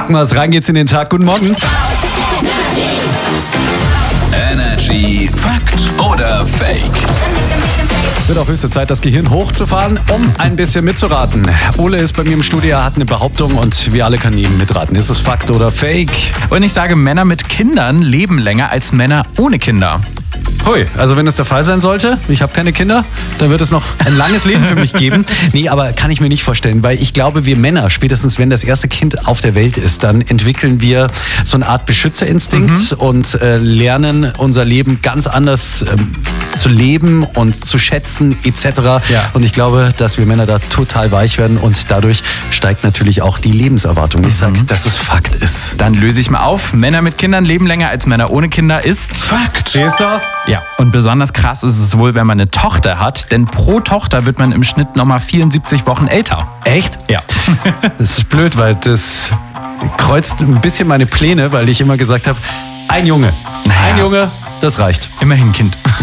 Packen wir's, rein geht's in den Tag. Guten Morgen. Energy Fakt oder Fake? Wird auch höchste Zeit, das Gehirn hochzufahren, um ein bisschen mitzuraten. Ole ist bei mir im Studio, er hat eine Behauptung und wir alle können eben mitraten. Ist es Fakt oder Fake? Und ich sage, Männer mit Kindern leben länger als Männer ohne Kinder. Hui, also wenn es der Fall sein sollte, ich habe keine Kinder, dann wird es noch ein langes Leben für mich geben. Nee, aber kann ich mir nicht vorstellen, weil ich glaube, wir Männer, spätestens wenn das erste Kind auf der Welt ist, dann entwickeln wir so eine Art Beschützerinstinkt und lernen unser Leben ganz anders zu leben und zu schätzen etc. Ja. Und ich glaube, dass wir Männer da total weich werden und dadurch steigt natürlich auch die Lebenserwartung. Ich sage, dass es Fakt ist. Dann löse ich mal auf. Männer mit Kindern leben länger als Männer ohne Kinder ist Fakt. Stehst du? Ja, und besonders krass ist es wohl, wenn man eine Tochter hat, denn pro Tochter wird man im Schnitt nochmal 74 Wochen älter. Echt? Ja. Das ist blöd, weil das kreuzt ein bisschen meine Pläne, weil ich immer gesagt habe, ein Junge, Naja. ein Junge, das reicht. Immerhin Kind.